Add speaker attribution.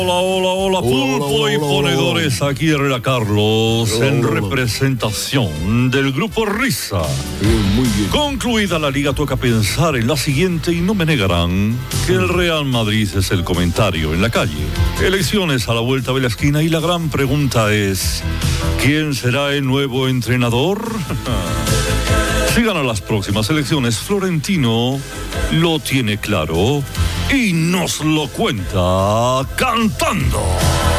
Speaker 1: Hola, pulpo y ponedores, aquí Herrera Carlos, en representación del Grupo Risa.
Speaker 2: Muy bien.
Speaker 1: Concluida la liga, toca pensar en la siguiente y no me negarán que el Real Madrid es el comentario en la calle. Elecciones a la vuelta de la esquina y la gran pregunta es, ¿quién será el nuevo entrenador? Si gana las próximas elecciones, Florentino lo tiene claro y nos lo cuenta cantando.